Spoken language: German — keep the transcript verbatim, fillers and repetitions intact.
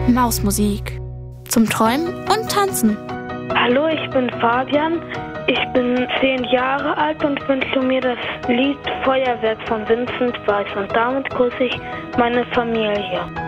Mausmusik. Zum Träumen und Tanzen. Hallo, ich bin Fabian. Ich bin zehn Jahre alt und wünsche mir das Lied Feuerwerk von Vincent Weiss. Und damit grüße ich meine Familie.